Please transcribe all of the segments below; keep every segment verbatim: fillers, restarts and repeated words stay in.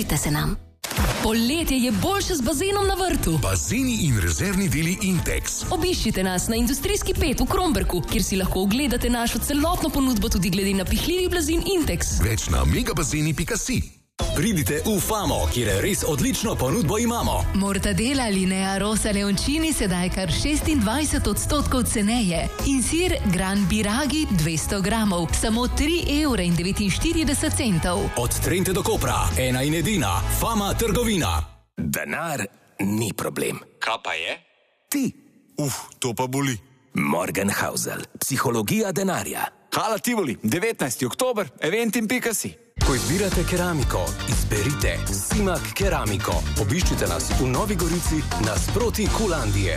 Pridružite se nam. Poletje je boljše z bazenom na vrtu. Bazeni in rezervni deli Intex. Obiščite nas na Industrijski pet v Kromberku, kjer si lahko ogledate našo celotno ponudbo tudi glede na pihljivih blazin Intex. Več na megabazeni pika si. Pridite v Famo, kjer res odlično ponudbo imamo. Mortadela Linea Rosa Leoncini sedaj kar šestindvajset odstotkov ceneje. In sir Gran Biragi dvesto gramov, samo tri evre in devetinštirideset centov. Od Trente do Kopra, ena in edina, Fama trgovina. Denar ni problem. Kaj pa je? Ti. Uf, to pa boli. Morgenhausel, psihologija denarja. Hala Tivoli, devetnajsti oktober, eventim pika si. Ko izbirate keramiko, izberite Simak Keramiko. Obiščite nas v Novi Gorici nasproti Kulandije.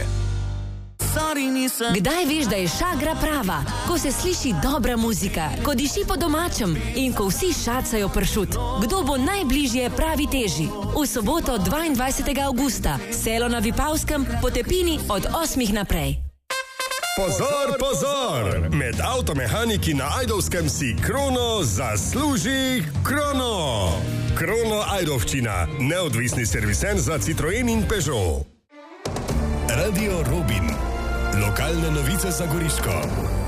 Kdaj veš, da je šagra prava? Ko se sliši dobra muzika, ko diši po domačem in ko vsi šacajo pršut. Kdo bo najbližje pravi teži? V soboto dvaindvajsetega avgusta, selo na Vipavskem, po Tepini od osmih naprej. Pozor, pozor! Med avtomehaniki na Ajdovskem si Krono zasluži Krono! Krono Ajdovščina, neodvisni servisen za Citroen in Peugeot. Radio Robin, lokalne novice za Goriško.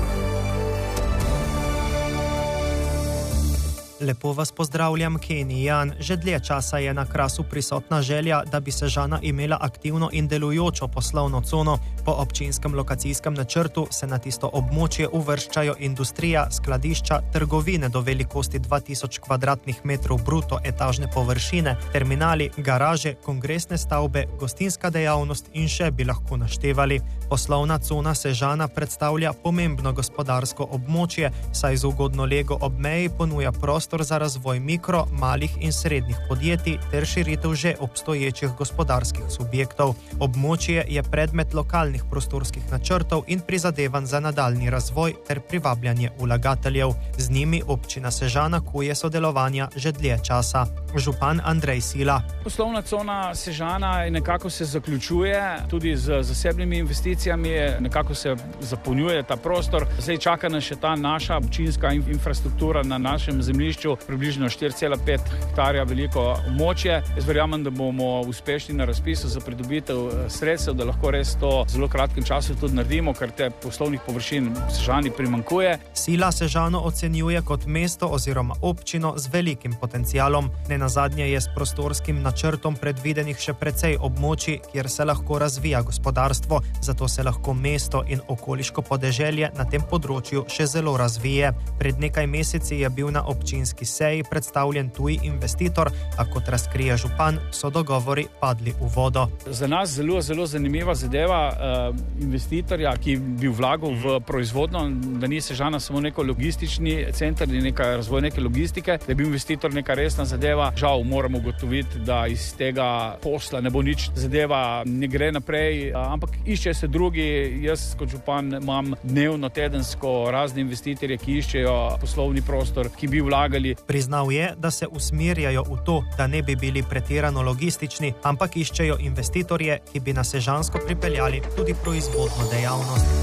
Lepo vas pozdravljam, Kenny Jan. Že dlje časa je na Krasu prisotna želja, da bi Sežana imela aktivno in delujočo poslovno cono. Po občinskem lokacijskem načrtu se na tisto območje uvrščajo industrija, skladišča, trgovine do velikosti dva tisoč kvadratnih metrov bruto etažne površine, terminali, garaže, kongresne stavbe, gostinska dejavnost in še bi lahko naštevali. Poslovna cona Sežana predstavlja pomembno gospodarsko območje, saj z ugodno lego ob meji ponuja prostor za razvoj mikro, malih in srednjih podjetij ter širitev že obstoječih gospodarskih subjektov. Območje je predmet lokalnih prostorskih načrtov in prizadevanj za nadaljnji razvoj ter privabljanje vlagateljev. Z njimi občina Sežana kuje sodelovanja že dlje časa. Župan Andrej Sila. Poslovna cona Sežana nekako se zaključuje, tudi z zasebnimi investicijami nekako se zapolnjuje ta prostor. Zdaj čaka nas še ta naša občinska infrastruktura na našem zemljišču, približno štiri cela pet hektarja veliko območje. Jaz verjamem, da bomo uspešni na razpisu za pridobitev sredstev, da lahko res to v zelo kratkem času tudi naredimo, ker te poslovnih površin v Sežani primanjkuje. Sila Sežano ocenjuje kot mesto oziroma občino z velikim potencialom. Nenazadnje je s prostorskim načrtom predvidenih še precej območij, kjer se lahko razvija gospodarstvo, zato se lahko mesto in okoliško podeželje na tem področju še zelo razvije. Pred nekaj meseci je bil na občinski seji predstavljen tuji investitor, a kot razkrije župan, so dogovori padli v vodo. Za nas zelo, zelo zanimiva zadeva uh, investitorja, ki bi vlagal v proizvodno, da ni Sežana samo neko logistični center in neka razvoj neke logistike, da bi investitor neka resna zadeva. Žal moramo ugotoviti, da iz tega posla ne bo nič, zadeva ne gre naprej, uh, ampak išče se drugi. Jaz kot župan imam dnevno, tedensko razne investitorje, ki iščejo poslovni prostor, ki bi vlagali. Priznal je, da se usmerjajo v to, da ne bi bili pretirano logistični, ampak iščejo investitorje, ki bi na Sežansko pripeljali tudi proizvodno dejavnost.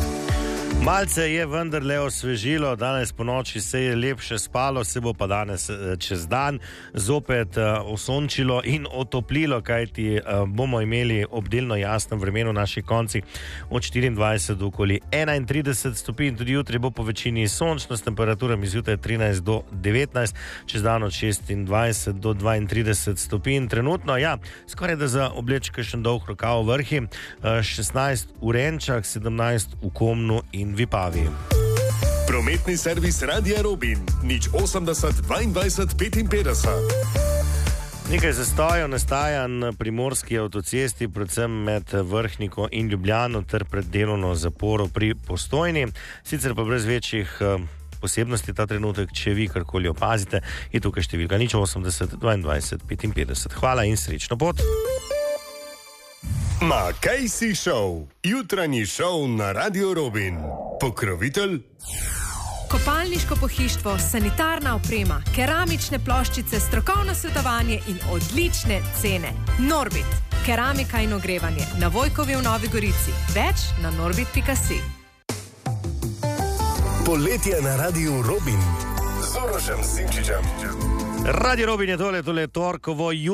Malce je vendarle osvežilo, danes po noči se je lepše spalo, se bo pa danes čez dan zopet osončilo in otoplilo, kajti bomo imeli obdelno jasno vremeno v naših koncih od štiriindvajset do okoli enaintrideset stopinj, tudi jutri bo po večini sončno s temperaturami zjutraj trinajst do devetnajst, čez dan od šestindvajset do dvaintrideset stopinj. Trenutno, ja, skoraj da za obleč kakšen dolg rokav vrhi, šestnajst v Renčah, sedemnajst v Komnu in Vipavi. Prometni servis Radia Robin, nič osemdeset dvaindvajset petinpetdeset. Nekaj zastojev nastaja na primorski avtocesti, predvsem med Vrhniko in Ljubljano ter pred delovno zaporo pri Postojni. Sicer pa brez večjih posebnosti ta trenutek, če vi karkoli opazite, je tukaj številka nič osemdeset dvaindvajset petinpetdeset. Hvala in srečno pot! Makejsi Show, jutranji šov na Radio Robin. Pokrovitelj? Kopalniško pohištvo, sanitarna oprema, keramične ploščice, strokovno svetovanje in odlične cene. Norbit, keramika in ogrevanje, na Vojkovi v Novi Gorici. Več na norbit pika si. Poletje na Radio Robin z Urošem Simčičem. Radio Robin je tole, tole torkovo jutro.